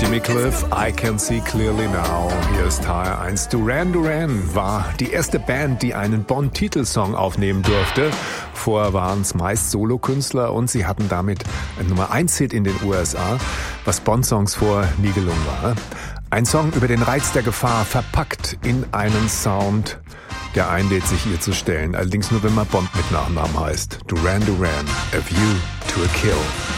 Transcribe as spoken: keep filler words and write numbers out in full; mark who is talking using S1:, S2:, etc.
S1: Jimmy Cliff, I Can See Clearly Now. Hier ist H R eins. Duran Duran war die erste Band, die einen Bond-Titelsong aufnehmen durfte. Vorher waren es meist Solokünstler und sie hatten damit ein Nummer eins Hit in den U S A, was Bond-Songs vorher nie gelungen war. Ein Song über den Reiz der Gefahr, verpackt in einen Sound, der einlädt, sich ihr zu stellen. Allerdings nur, wenn man Bond mit Nachnamen heißt. Duran Duran, A View to a Kill.